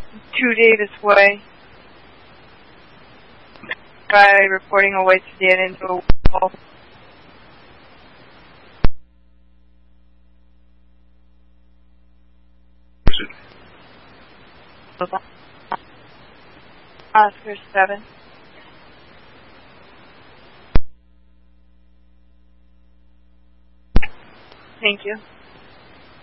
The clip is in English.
2 Davis Way. Guy reporting a white sedan into a wall. Oscar 7. Thank you.